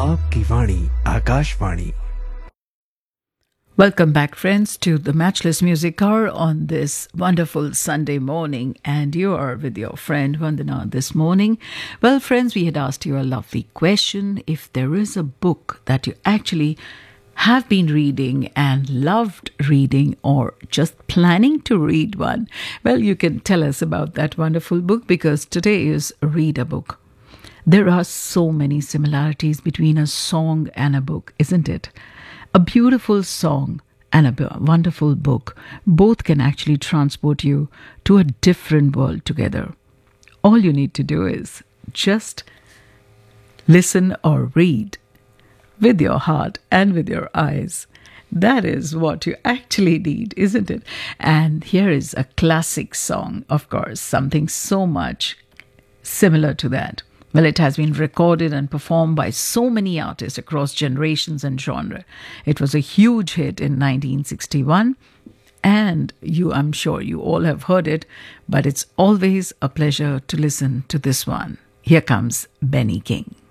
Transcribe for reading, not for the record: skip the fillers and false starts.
आपकी वाणी Akashvani. Welcome back, friends, to the Matchless Music Hour on this wonderful Sunday morning. And you are with your friend Vandana this morning. Well, friends, we had asked you a lovely question. If there is a book that you actually have been reading and loved reading, or just planning to read one, well, you can tell us about that wonderful book, because today is Read a Book. There are so many similarities between a song and a book, isn't it? A beautiful song and a wonderful book both can actually transport you to a different world together. All you need to do is just listen or read with your heart and with your eyes. That is what you actually need, isn't it? And here is a classic song, of course, something so much similar to that. Well, it has been recorded and performed by so many artists across generations and genre. It was a huge hit in 1961, and I'm sure you all have heard it, but it's always a pleasure to listen to this one. Here comes Benny King.